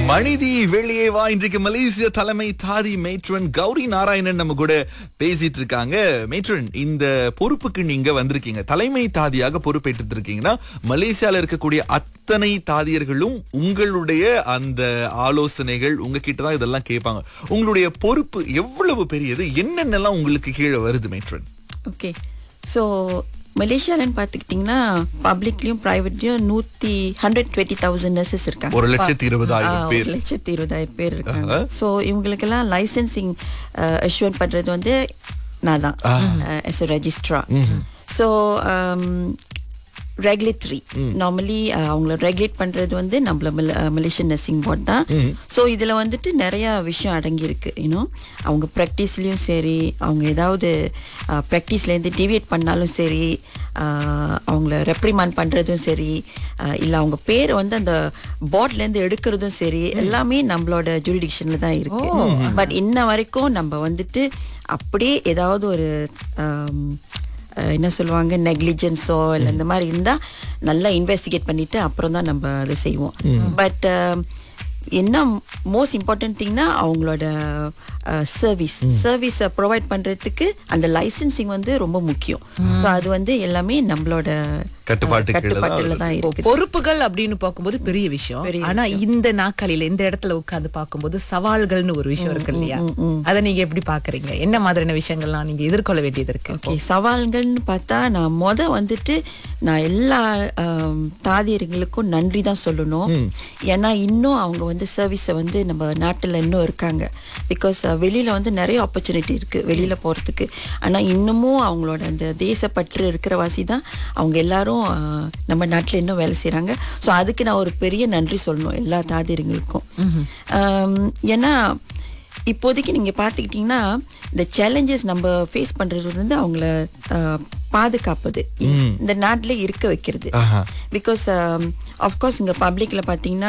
மனிதி வெளியே வா. இன்றைக்கு மலேசிய தலைமை தாதி மேட்ரன் கௌரி நாராயணன் நம்ம கூட பேசிட்டு இருக்காங்க. மேட்ரன், இந்த பொறுப்புக்கு நீங்க வந்திருக்கீங்க, தலைமை தாதியாக பொறுப்பேற்று இருக்கீங்கன்னா மலேசியால இருக்கக்கூடிய அத்தனை தாதியர்களும் உங்களுடைய அந்த ஆலோசனைகள் உங்ககிட்ட தான் இதெல்லாம் கேட்பாங்க. உங்களுடைய பொறுப்பு எவ்வளவு பெரியது, என்னென்னலாம் உங்களுக்கு கீழே வருது மேட்ரன்? ஓகே, ஸோ மலேசியாலன்னு பார்த்துக்கிட்டிங்கன்னா பப்ளிக்லையும் ப்ரைவேட்லையும் 120,000 நர்சஸ் இருக்காங்க. 1,20,000 பேர். 1,20,000 பேர் இருக்காங்க. ஸோ இவங்களுக்கெல்லாம் லைசன்சிங் அஷ்யூர் பண்ணுறது வந்து நான் தான் as a registrar. So regulatory normally அவங்கள ரெகுலேட் பண்றது வந்து நம்மள மலேசியன் நர்சிங் போர்ட் தான். ஸோ இதுல வந்துட்டு நிறைய விஷயம் அடங்கியிருக்கு. இன்னும் அவங்க ப்ராக்டிஸ்லயும் சரி, அவங்க ஏதாவது ப்ராக்டிஸ்லேருந்து டிவியேட் பண்ணாலும் சரி, அவங்கள ரெப்ரிமாண்ட் பண்றதும் சரி, இல்லை அவங்க பேரை வந்து அந்த போர்ட்லேருந்து எடுக்கிறதும் சரி, எல்லாமே நம்மளோட ஜூரிடிக்ஷன்ல தான் இருக்கு. பட் இன்ன வரைக்கும் நம்ம வந்துட்டு அப்படியே ஏதாவது ஒரு என்ன சொல்லுவாங்க நெக்லிஜென்ஸோ இல்லை இந்த மாதிரி இருந்தால் நல்லா இன்வெஸ்டிகேட் பண்ணிட்டு அப்புறம் தான் நம்ம அதை செய்வோம். பட் என்ன மோஸ்ட் இம்பார்ட்டன்ட் திங்னா அவங்களோட சர்வீஸை ப்ரொவைட் பண்றதுக்கு அந்த லைசன்சிங் வந்து ரொம்ப முக்கியம். ஸோ அது வந்து எல்லாமே நம்மளோட கட்டுப்பாட்டுல தான் இருக்கு. பொறுப்புகள் அப்படின்னு பார்க்கும்போது பெரிய விஷயம். ஆனா இந்த நாட்களில இந்த இடத்துல உட்கார்ந்து பார்க்கும்போது சவால்கள்னு ஒரு விஷயம் இருக்கு இல்லையா? அதை நீங்க எப்படி பாக்குறீங்க? என்ன மாதிரியான விஷயங்கள்லாம் நீங்க எதிர்கொள்ள வேண்டியது இருக்கு? ஓகே, சவால்கள்னு பார்த்தா நான் வந்துட்டு நான் எல்லா தாதியர்களுக்கும் நன்றி தான் சொல்லணும். ஏன்னா இன்னும் அவங்க வந்து சர்வீஸை வந்து நம்ம நாட்டில் இன்னும் இருக்காங்க. பிகாஸ் வெளியில வந்து நிறைய ஆப்பர்ச்சுனிட்டி இருக்கு வெளியில போறதுக்கு. ஆனா இன்னமும் அவங்களோட அந்த தேசப்பற்று இருக்கிற வாசி தான் அவங்க எல்லாரும் நம்ம நாட்டில் இன்னும் வேலை செய்யறாங்க. ஸோ அதுக்கு நான் ஒரு பெரிய நன்றி சொல்லணும் எல்லா தாதியர்களுக்கும். ஏன்னா இப்போதைக்கு நீங்க பார்த்துக்கிட்டீங்கன்னா இந்த சேலஞ்சஸ் நம்ம ஃபேஸ் பண்றது வந்து அவங்கள பாதுகாப்பது, இந்த நாட்டில் இருக்க வைக்கிறது. பிகாஸ் ஆஃப்கோர்ஸ் இங்கே பப்ளிக்கில் பார்த்தீங்கன்னா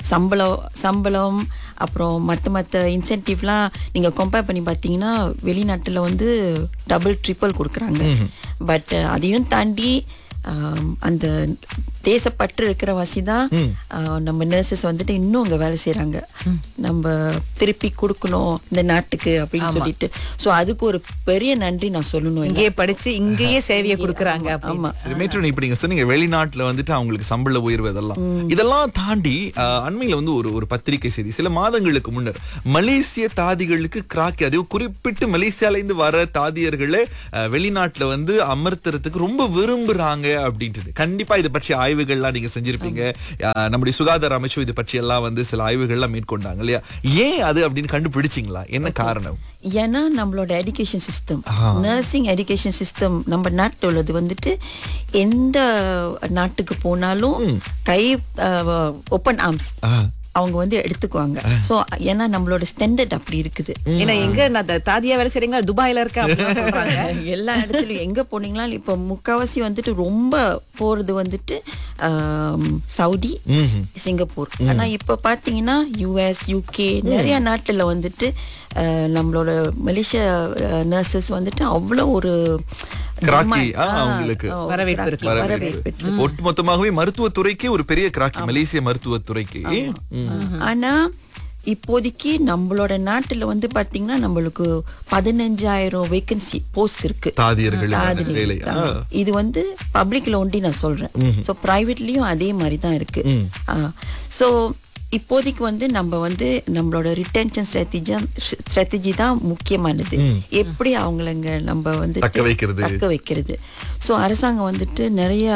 சம்பளம் அப்புறம் மற்ற இன்சென்டிவ்லாம் நீங்கள் கம்பேர் பண்ணி பார்த்தீங்கன்னா வெளிநாட்டில் வந்து டபுள் ட்ரிபிள் கொடுக்குறாங்க. பட் அதையும் தாண்டி அந்த தேசப்பற்று இருக்கிற வாசி தான் நம்ம நர்சஸ் வந்துட்டு இன்னும் அங்க வேலை செய்யறாங்க. நம்ம திருப்பி கொடுக்கணும் இந்த நாட்டுக்கு அப்படின்னு சொல்லிட்டு. சோ அதுக்கு ஒரு பெரிய நன்றி நான் சொல்லணும். இங்கேயே படிச்சு இங்கேயே சேவையை கொடுக்கறாங்க. ஆமா, இப்ப நீங்க சொன்னீங்க வெளிநாட்டுல வந்துட்டு அவங்களுக்கு சம்பள உயர்வு இதெல்லாம் தாண்டி அண்மையில வந்து ஒரு பத்திரிகை செய்தி சில மாதங்களுக்கு முன்னர் மலேசிய தாதிகளுக்கு கிராக்கி, அதுவும் குறிப்பிட்டு மலேசியால இருந்து வர தாதியர்களை வெளிநாட்டுல வந்து அமர்த்துறதுக்கு ரொம்ப விரும்புறாங்க அப்படின்ட்டு. கண்டிப்பா இதை பற்றி ஆய்வுகள்லாம் நீங்க செஞ்சிருப்பீங்க. நம்முடைய சுகாதார அமைச்சு இது பற்றி எல்லாம் வந்து சில ஆய்வுகள்லாம் மேற்கொண்டாங்க இல்லையா? ஏன் அது அப்படின்னு கண்டுபிடிச்சிங்களா? என்ன காரணம்? ஏன்னா நம்மளோட education system, nursing education system நம்ம நாட்டில் உள்ளது வந்துட்டு எந்த நாட்டுக்கு போனாலும் கை ஓப்பன் ஆர்ம்ஸ் அவங்க வந்து எடுத்துக்குவாங்க. சோ ஏன்னா நம்மளோட ஸ்டாண்டர்ட் அப்படி இருக்குது. ஏன்னா எங்க தாதியா வேலை செய்றீங்க துபாயில இருக்க எல்லா இடத்துலயும் எங்க போனீங்களா இப்ப முக்காவாசி வந்துட்டு ரொம்ப போறது வந்துட்டு சவுதி, சிங்கப்பூர். ஆனா இப்ப பாத்தீங்கன்னா US, UK நிறைய நாட்டுல வந்துட்டு நம்மளோட மலேசியா நர்சஸ் வந்துட்டு அவ்வளவு ஒரு வரவேற்பு. ஒட்டுமொத்தமாகவே மருத்துவத்துறைக்கு ஒரு பெரிய கிராக்கி மலேசிய மருத்துவத்துறைக்கு. ஆனா இப்போதைக்கு நம்மளோட நாட்டுல வந்து பாத்தீங்கன்னா நம்மளுக்கு 15,000 வேகன்சி போஸ்ட் இருக்கு தாதியர்கள். இது வந்து பப்ளிக்ல ஒண்டி நான் சொல்றேன். சோ பிரைவேட்லயும் அதே மாதிரி தான் இருக்கு. சோ இப்போதைக்கு வந்து நம்ம வந்து நம்மளோட ரிட்டென்ஷன் ஸ்ட்ராட்டஜி தான் முக்கியமானது. எப்படி அவங்களங்க நம்ம வந்து தக்க வைக்கிறது. ஸோ அரசாங்கம் வந்துட்டு நிறைய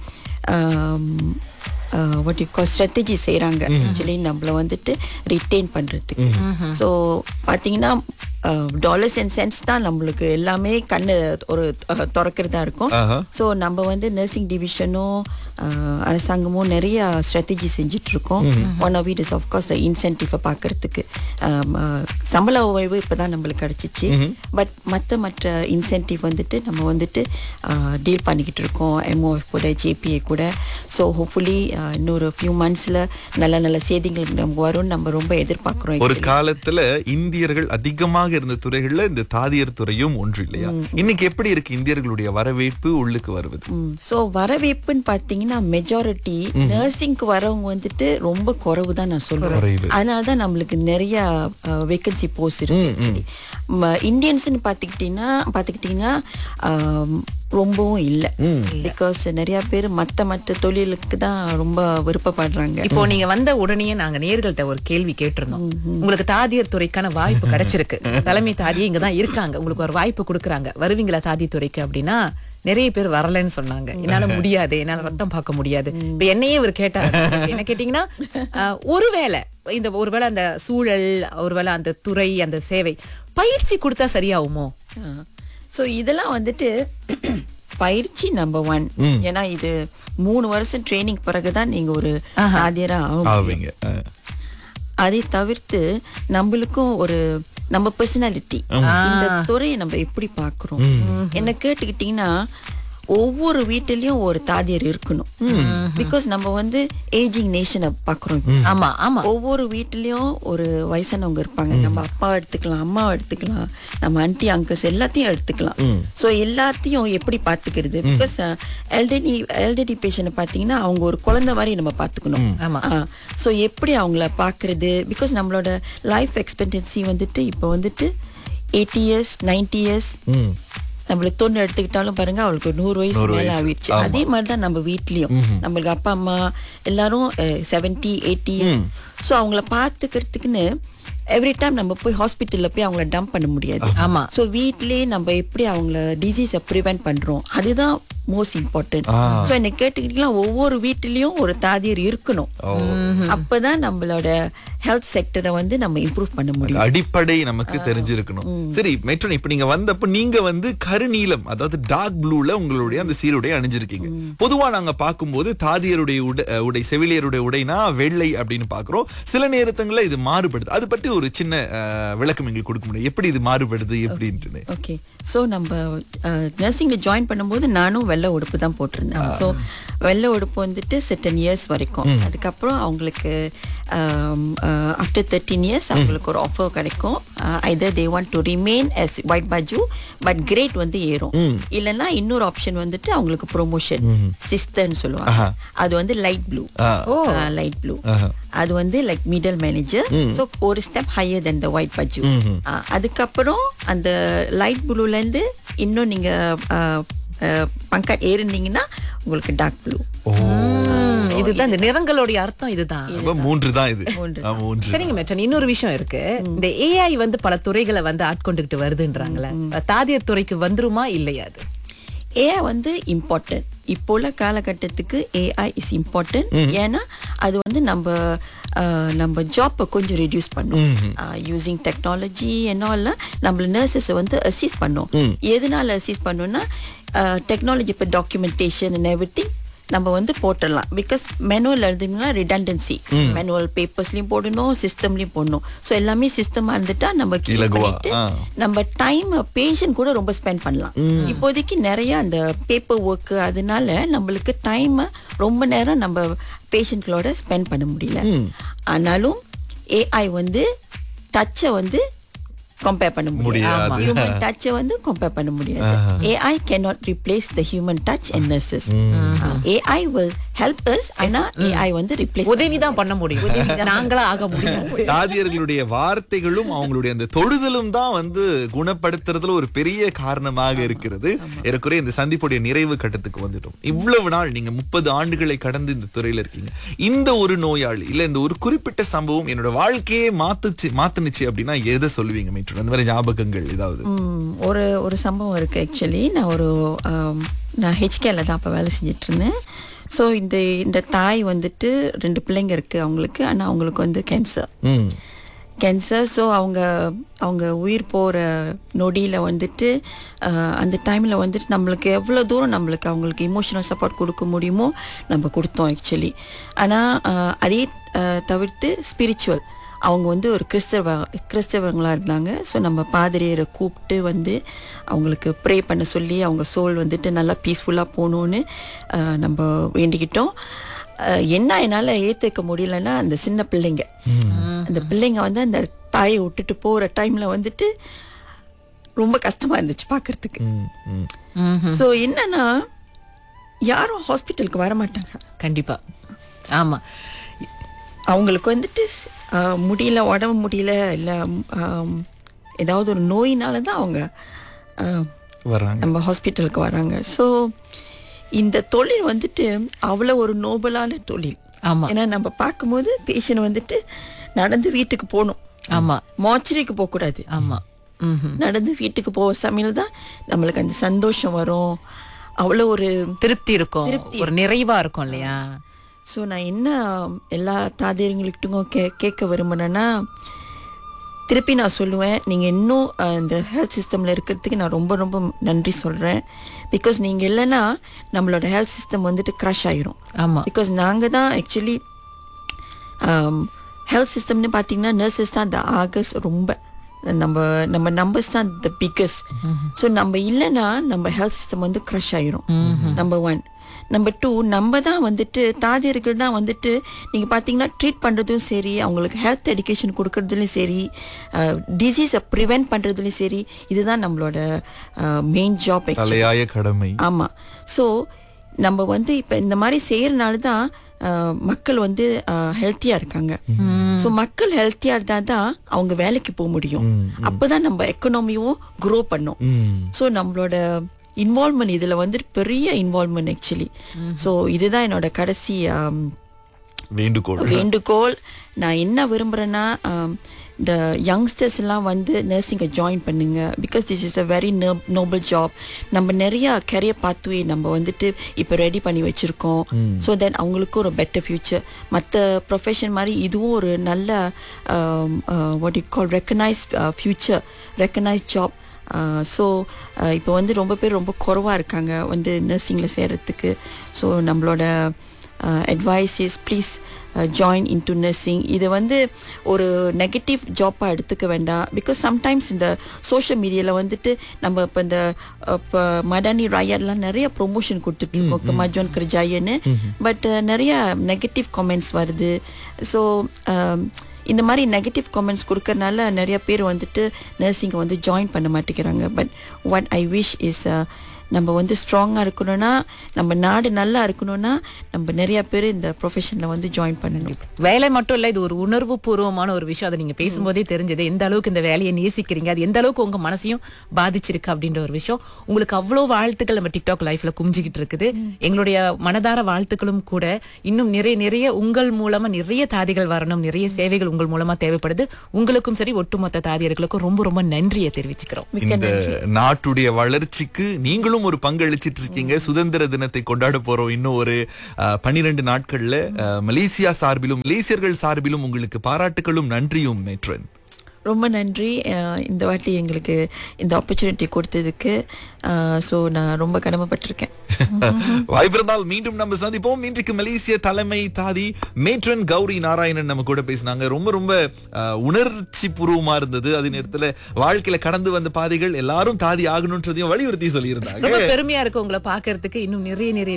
ஸ்ட்ராட்டஜி செய்யறாங்க ஆக்சுவலி நம்மள வந்துட்டு ரிட்டைன் பண்றதுக்கு. ஸோ பாத்தீங்கன்னா டாலர்ஸ் அண்ட் சென்ட்ஸ் தான் நம்மளுக்கு எல்லாமே கண்ணு ஒரு திறக்கிறதா இருக்கும். ஸோ நம்ம வந்து நர்சிங் டிவிஷனும் அரசாங்கமும் நிறைய ஸ்ட்ராட்டஜி செஞ்சுட்டு இருக்கோம். One of it is of course incentive பார்க்கறதுக்கு. சம்பள உயர்வு இப்பதான் நம்மளுக்கு கிடைச்சிச்சு. பட் மற்ற இன்சென்டிவ் வந்துட்டு நம்ம வந்துட்டு டீல் பண்ணிக்கிட்டு இருக்கோம் MOF கூட JPA கூட. ஸோ ஹோப்ஃபுல்லி இன்னொரு ஃபியூ மந்த்ஸ்ல நல்ல செய்திகள் நம்ம வரும்னு நம்ம ரொம்ப எதிர்பார்க்கிறோம். ஒரு காலத்துல இந்தியர்கள் அதிகமாக இருந்த துறைகள்ல இந்த தாதியர் துறையும் ஒன்று இல்லையா? இன்னைக்கு எப்படி இருக்கு இந்தியர்களுடைய வரவேற்பு உள்ளுக்கு வருவது? சோ வரவேற்புன்னு பார்த்தீங்கன்னா பாத்தீங்கன்னா மெஜாரிட்டி நர்சிங்க்கு வரவங்க வந்துட்டு ரொம்ப குறைவு தான் நான் சொல்றேன். குறைவு. அதனாலதான் நம்மளுக்கு நிறைய வேகன்சி போஸ்ட் இருக்கு. இந்தியன்ஸ்னு பாத்துக்கிட்டீங்கன்னா ரொம்பவும் இல்ல. பிகாஸ் நிறைய பேர் மத்த தொழிலுக்கு தான் ரொம்ப விருப்பப்படுறாங்க. இப்போ நீங்க வந்த உடனே நாங்க நேயர்கள்ட்ட ஒரு கேள்வி கேட்டிருந்தோம். உங்களுக்கு தாதியர் துறைக்கான வாய்ப்பு கிடைச்சிருக்கு, தலைமை தாதியே இங்கதான் இருக்காங்க, உங்களுக்கு ஒரு வாய்ப்பு கொடுக்குறாங்க, வருவீங்களா தாதி துறைக்கு அப்படின்னா நிறைய பேர் வரலன்னு சொன்னாங்க. என்னால முடியாது, என்னால ரத்தம் பார்க்க முடியாது. இப்ப என்னையே இவர் கேட்டாரு. என்ன கேட்டீங்கன்னா, ஒருவேளை அந்த சூழல், ஒருவேளை அந்த துறை, அந்த சேவை பயிற்சி கொடுத்தா சரியாகுமோ? சோ இதெல்லாம் வந்துட்டு பயிற்சி நம்பர் 1. ஏன்னா இது 3 வருஷம் ட்ரைனிங் பிறகுதான் நீங்க ஒரு ஆதியரா ஆவீங்க. அதை தவிர்த்து நம்மளுக்கும் நம்ம பர்சனாலிட்டி, இந்த துறையை நம்ம எப்படி பாக்குறோம் என்ன கேட்டுக்கிட்டீங்கன்னா, ஒவ்வொரு வீட்டிலயும் ஒரு தாதியர் இருக்கணும். பிகாஸ் நம்ம வந்து ஏஜிங் நேஷனை பாக்குறோம். ஆமா ஆமா, ஒவ்வொரு வீட்டிலயும் ஒரு வயசானவங்க இருப்பாங்க. நம்ம அப்பா எடுத்துக்கலாம், அம்மா எடுத்துக்கலாம், நம்ம ஆன்ட்டி அங்கிள்ஸ் எல்லாத்தையும் எடுத்துக்கலாம். சோ எல்லாத்தையும் எப்படி பாத்துக்கிறது? பிகாஸ் எல்டர்லி பேஷண்ட் பாத்தீங்கன்னா அவங்க ஒரு குழந்தை மாதிரி நம்ம பாத்துக்கணும். சோ எப்படி அவங்கள பாக்குறது? பிகாஸ் நம்மளோட லைஃப் எக்ஸ்பெக்டன்சி வந்துட்டு இப்ப வந்துட்டு 80 years 90 years. நம்மளுக்கு 90 எடுத்துக்கிட்டாலும் பாருங்க, அவளுக்கு 100 வயசு மேல ஆயிடுச்சு. அதே மாதிரிதான் நம்ம வீட்லயும் நம்மளுக்கு அப்பா அம்மா எல்லாரும் 70 80. சோ அவங்கள பாத்துக்கிறதுக்குன்னு எவ்ரி டைம் நம்ம போய் ஹாஸ்பிட்டல்ல போய் அவங்கள டம்ப் பண்ண முடியாது. ஆமா. சோ வீட்லயே நம்ம எப்படி அவங்கள டிசீஸை ப்ரிவென்ட் பண்றோம், அதுதான் மோஸ்ட் இம்பார்ட்டன்ட். சோ என்ன கேட்டுக்கிட்டீங்கன்னா, ஒவ்வொரு வீட்டிலயும் ஒரு தாதியர் இருக்கணும். அப்பதான் நம்மளோட ஹெல்த் செக்டரை வந்து நம்ம இம்ப்ரூவ் பண்ண முடியும். அடிப்படை நமக்கு தெரிஞ்சிருக்கணும். சரி மெட்ரோன், இப்ப நீங்க வந்தப்ப நீங்க வந்து கருநீலம், அதாவது டார்க் ப்ளூல உங்களுடைய அந்த சீருடை அணிஞ்சிருக்கீங்க. பொதுவா நாங்க பார்க்கும்போது தாதியருடைய உடை, செவிலியருடைய உடைனா வெள்ளை அப்படின்னு பாக்குறோம். சில நேரத்துல இது மாறுபடுது. அது பற்றி ஒரு சின்ன விளக்கம் எங்களுக்கு கொடுக்க முடியும், எப்படி இது மாறுபடுது எப்படின்னு? ஓகே, சோ நம்ம நர்சிங்ல ஜாயின் பண்ணும்போது நானும் வெள்ளை உடுப்பு தான் போட்டிருந்தேன். சோ வெள்ளை உடுப்பு வந்துட்டு certain years வரைக்கும். அதுக்கப்புறம் அவங்களுக்கு ஆஃப்டர் 13 years அவங்களுக்கு ஒரு ஆஃபர் கிடைக்கும். either they want to remain as white baju but grade வந்து ஏறும், இல்லைன்னா இன்னொரு ஆப்ஷன் வந்துட்டு அவங்களுக்கு ப்ரொமோஷன் சிஸ்டர்னு சொல்லுவாங்க. அது வந்து லைட் ப்ளூ. லைட் ப்ளூ அது வந்து லைக் மிடில் மேனேஜர். ஸோ ஒரு ஸ்டெப் ஹையர் தென் த ஒயிட் பஜ்ஜு. அதுக்கப்புறம் அந்த லைட் ப்ளூல இருந்து இன்னும் நீங்க பங்காட் ஏறினீங்கன்னா உங்களுக்கு டார்க் ப்ளூ. இதுதான் இந்த நிறங்களுடைய அர்த்தம். இதுதான் 3 தான் இது. சரிங்க மெட்ரன், இன்னொரு விஷயம் இருக்கு. இந்த ஏஐ வந்து பல துறைகளை வந்து ஆட்கொண்டுகிட்டு வருதுன்றாங்களே, தாதியர் துறைக்கு வந்துருமா இல்லையா? அது ஏஐ வந்து இம்பார்ட்டன்ட். இப்போ உள்ள காலகட்டத்துக்கு ஏஐ இஸ் இம்பார்ட்டன்ட். ஏன்னா அது வந்து நம்ம ஜாப்பை கொஞ்சம் ரெடியூஸ் பண்ணும். யூசிங் டெக்னாலஜி என்ன நம்மள நர்சஸ் வந்து அசிஸ்ட் பண்ணும். எதனால அசிஸ்ட் பண்ணோம்னா, டெக்னாலஜி இப்போ டாக்குமெண்டேஷன் அண்ட் எவ்ரிதிங் நம்ம வந்து போட்டுடலாம். பிகாஸ் மேனுவல் எழுதுனா ரிடண்டன்சி, மேனுவல் பேப்பர்ஸ்லயும் போடணும், சிஸ்டம்லயும் போடணும். ஸோ எல்லாமே சிஸ்டமா இருந்துட்டா நம்ம நம்ம டைம் பேஷண்ட் கூட ரொம்ப ஸ்பெண்ட் பண்ணலாம். இப்போதைக்கு நிறைய அந்த பேப்பர் ஒர்க், அதனால நம்மளுக்கு டைம் ரொம்ப நேரம் நம்ம பேஷண்ட்களோட ஸ்பெண்ட் பண்ண முடியல. ஆனாலும் ஏஐ வந்து டச்சை வந்து compare பண்ண முடியாது. Human touch வந்து compare பண்ண முடியாது. AI cannot replace the human touch and nurses. AI will help us. ஆனா AI வந்து replace உதவி தான் பண்ண முடியும், நாங்களா ஆக முடியும். தாதியர்களுடைய வார்த்தைகளும் அவங்களுடைய அந்த தொடுதலும் தான் வந்து குணப்படுத்துறதுல ஒரு பெரிய காரணமாக இருக்கிறது. ஏறக்குறைய இந்த சந்திப்புடைய நிறைவு கட்டத்துக்கு வந்துட்டோம். இவ்வளவு நாள் நீங்க 30 ஆண்டுகளை கடந்து இந்த துறையில இருக்கீங்க. இந்த ஒரு நோயாளி இல்ல இந்த ஒரு குறிப்பிட்ட சம்பவம் என்னோட வாழ்க்கையே மாத்துனுச்சு அப்படின்னா எதை சொல்லுவீங்க? அந்த மாதிரி ஞாபகங்கள் ஏதாவது? ஒரு சம்பவம் இருக்கு. ஆக்சுவலி நான் ஹெச்கேல தான் அப்ப வேலை செஞ்சுட்டு இருந்தேன். ஸோ இந்த தாய் வந்துட்டு 2 பிள்ளைங்க இருக்கு அவங்களுக்கு. ஆனா அவங்களுக்கு வந்து கேன்சர். ஸோ அவங்க உயிர் போகிற நொடியில் வந்துட்டு அந்த டைமில் வந்துட்டு நம்மளுக்கு எவ்வளோ தூரம் நம்மளுக்கு அவங்களுக்கு இமோஷனல் சப்போர்ட் கொடுக்க முடியுமோ நம்ம கொடுத்தோம் ஆக்சுவலி. ஆனால் அதே தவிர்த்து ஸ்பிரிச்சுவல், அவங்க வந்து ஒரு கிறிஸ்தவங்களா இருந்தாங்க. ஸோ நம்ம பாதிரியரை கூப்பிட்டு வந்து அவங்களுக்கு ப்ரே பண்ண சொல்லி அவங்க சோல் வந்துட்டு நல்லா பீஸ்ஃபுல்லாக போகணுன்னு நம்ம வேண்டிக்கிட்டோம். என்ன என்னால் ஏற்றுக்க முடியலன்னா, அந்த சின்ன பிள்ளைங்க அந்த பிள்ளைங்க வந்து அந்த தாயை விட்டுட்டு போகிற டைமில் வந்துட்டு ரொம்ப கஷ்டமாக இருந்துச்சு பார்க்கறதுக்கு. ஸோ என்னன்னா, யாரும் ஹாஸ்பிட்டலுக்கு வர மாட்டாங்க. கண்டிப்பா. ஆமா. அவங்களுக்கு வந்துட்டு முடியல, உடம்பு முடியல, இல்லை ஏதாவது ஒரு நோயினால தான் அவங்க வராங்க, நம்ம ஹாஸ்பிட்டலுக்கு வராங்க. ஸோ இந்த தொழில் வந்துட்டு அவ்வளோ ஒரு நோபலான தொழில். ஆமா. ஏன்னா நம்ம பார்க்கும்போது பேஷண்ட் வந்துட்டு நடந்து வீட்டுக்கு போகணும். ஆமா. மார்ச்சரிக்கு போகக்கூடாது. ஆமா. நடந்து வீட்டுக்கு போக சமையல் தான் நம்மளுக்கு அந்த சந்தோஷம் வரும், அவ்வளோ ஒரு திருப்தி இருக்கும், ஒரு நிறைவா இருக்கும் இல்லையா? ஸோ நான் என்ன எல்லா தாதியர்களுக்கிட்டும் கேட்க விரும்புனேன்னா, திருப்பி நான் சொல்லுவேன், நீங்கள் இன்னும் இந்த ஹெல்த் சிஸ்டமில் இருக்கிறதுக்கு நான் ரொம்ப ரொம்ப நன்றி சொல்கிறேன். பிகாஸ் நீங்கள் இல்லைன்னா நம்மளோட ஹெல்த் சிஸ்டம் வந்துட்டு க்ரஷ் ஆயிரும். ஆமாம். பிகாஸ் நாங்கள் தான் ஆக்சுவலி ஹெல்த் சிஸ்டம்னு பார்த்தீங்கன்னா நர்சஸ் தான் இந்த ஆகஸ்ட் ரொம்ப நம்ம நம்பர்ஸ் தான் த பிக்கஸ்ட். ஸோ நம்ம இல்லைன்னா நம்ம ஹெல்த் சிஸ்டம் வந்து க்ரஷ் ஆயிரும். நம்பர் 1. நம்பர் 2, நம்ம தான் வந்துட்டு தாதியர்கள் தான் வந்துட்டு நீங்கள் பார்த்தீங்கன்னா ட்ரீட் பண்ணுறதும் சரி, அவங்களுக்கு ஹெல்த் எஜுகேஷன் கொடுக்கறதுலையும் சரி, டிசீஸை ப்ரிவென்ட் பண்ணுறதுலையும் சரி, இதுதான் நம்மளோட மெயின் ஜாப், தலையாய கடமை. ஆமாம். ஸோ நம்ம வந்து இப்போ இந்த மாதிரி செய்கிறனால தான் மக்கள் வந்து ஹெல்த்தியாக இருக்காங்க. ஸோ மக்கள் ஹெல்த்தியாக இருந்தால் தான் அவங்க வேலைக்கு போக முடியும். அப்போ தான் நம்ம எக்கனாமியும் க்ரோ பண்ணும். ஸோ நம்மளோட இன்வால்வ்மெண்ட் இதில் வந்து பெரிய இன்வால்வ்மெண்ட் ஆக்சுவலி. ஸோ இதுதான் என்னோட கடைசி வேண்டுகோள். நான் என்ன விரும்புகிறேன்னா, இந்த யங்ஸ்டர்ஸ் எல்லாம் வந்து நர்சிங்கை ஜாயின் பண்ணுங்க. Because this is a very Nobel job. நம்ம நிறையா கெரியர் பாத்வே நம்ம வந்துட்டு இப்போ ரெடி பண்ணி வச்சுருக்கோம். ஸோ தென் அவங்களுக்கும் ஒரு பெட்டர் ஃப்யூச்சர். மற்ற ப்ரொஃபஷன் மாதிரி இதுவும் ஒரு நல்ல what you call recognise future, recognise job. So இப்போ வந்து ரொம்ப பேர் ரொம்ப குறைவாக இருக்காங்க வந்து நர்சிங்கில் சேர்கிறதுக்கு. ஸோ நம்மளோட advice is please join into nursing. இது வந்து ஒரு நெகட்டிவ் ஜாப்பாக எடுத்துக்க வேண்டாம். பிகாஸ் சம்டைம்ஸ் இந்த சோஷியல் மீடியாவில் வந்துட்டு நம்ம இப்போ இந்த இப்போ மடானி ராயர்லாம் நிறைய ப்ரொமோஷன் கொடுத்துட்ருக்கோம், கமாஜோன் கர்ஜாயன்னு. பட் நிறைய நெகட்டிவ் கமெண்ட்ஸ் வருது. ஸோ இந்த மாதிரி நெகட்டிவ் கமெண்ட்ஸ் கொடுக்கறனால நிறைய பேர் வந்துட்டு நர்சிங்கை வந்து ஜாயின் பண்ண மாட்டேங்கிறாங்க. But what I wish is நம்ம வந்து ஸ்ட்ராங்காக இருக்கணும்னா, நம்ம நாடு நல்லா இருக்கணும்னா, நம்ம நிறைய பேர் இந்த ப்ரொஃபஷனில் வந்து ஜாயின் பண்ணணும். வேலை மட்டும் இல்லை, இது ஒரு உணர்வு பூர்வமான ஒரு விஷயம். அதை நீங்கள் பேசும்போதே தெரிஞ்சது எந்த அளவுக்கு இந்த வேலையை நேசிக்கிறீங்க, அது எந்த அளவுக்கு உங்கள் மனசையும் பாதிச்சிருக்கு அப்படின்ற ஒரு விஷயம். உங்களுக்கு அவ்வளோ வாழ்த்துக்கள் நம்ம டிக்டாக் லைஃப்ல குமிஞ்சிக்கிட்டு இருக்குது. எங்களுடைய மனதார வாழ்த்துக்களும் கூட. இன்னும் நிறைய நிறைய உங்கள் மூலமா நிறைய தாதிகள் வரணும், நிறைய சேவைகள் உங்கள் மூலமா தேவைப்படுது. உங்களுக்கும் சரி, ஒட்டுமொத்த தாதியர்களுக்கும் ரொம்ப ரொம்ப நன்றியை தெரிவிச்சுக்கிறோம். இந்த நாட்டுடைய வளர்ச்சிக்கு நீங்களும் ஒரு பங்களிச்சிட்டு இருக்கீங்க. சுதந்திர தினத்தை கொண்டாட போறோம் இன்னும் ஒரு 12 நாட்கள்ல. மலேசியா சார்பிலும் மலேசியர்கள் சார்பிலும் உங்களுக்கு பாராட்டுகளும் நன்றியும் மேட்ரன். ரொம்ப நன்றி இந்த வாட்டி எங்களுக்கு இந்த ஆப்பர்ச்சுனிட்டி கொடுத்ததுக்கு. ஸோ நான் ரொம்ப கடமைப்பட்டிருக்கேன். வாய்ப்பிருந்தால் மீண்டும் நம்ம சந்திப்போம். இன்றைக்கு மலேசிய தலைமை தாதி மேட்ரன் கௌரி நாராயணன் நம்ம கூட பேசினாங்க. ரொம்ப ரொம்ப உணர்ச்சி பூர்வமா இருந்தது. அதே நேரத்துல வாழ்க்கையில கடந்து வந்த பாதைகள் எல்லாரும் தாதி ஆகணும்ன்றதையும் வலியுறுத்தி சொல்லியிருந்தாங்க. ரொம்ப பெருமையா இருக்கு உங்களை பாக்குறதுக்கு. இன்னும் நிறைய நிறைய